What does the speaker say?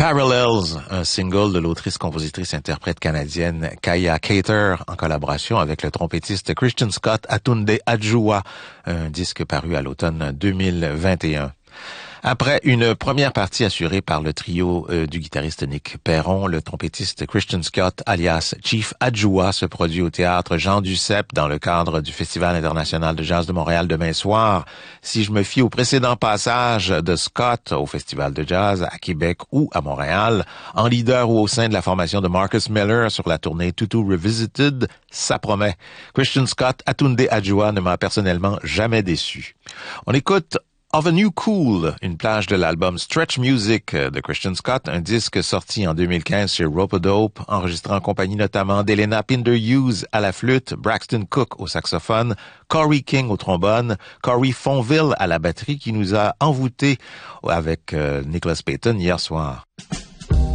Parallels, un single de l'autrice-compositrice-interprète canadienne Kaya Cater en collaboration avec le trompettiste Christian Scott Atunde Adjua, un disque paru à l'automne 2021. Après une première partie assurée par le trio du guitariste Nick Perron, le trompettiste Christian Scott, alias Chief Adjua, se produit au théâtre Jean Duceppe dans le cadre du Festival international de jazz de Montréal demain soir. Si je me fie au précédent passage de Scott au Festival de jazz à Québec ou à Montréal, en leader ou au sein de la formation de Marcus Miller sur la tournée Tutu Revisited, ça promet. Christian Scott Atunde Adjua ne m'a personnellement jamais déçu. On écoute Of a New Cool, une plage de l'album Stretch Music de Christian Scott, un disque sorti en 2015 chez Rope-A-Dope, enregistré en compagnie notamment d'Elena Pinder-Hughes à la flûte, Braxton Cook au saxophone, Corey King au trombone, Corey Fonville à la batterie qui nous a envoûtés avec Nicholas Payton hier soir.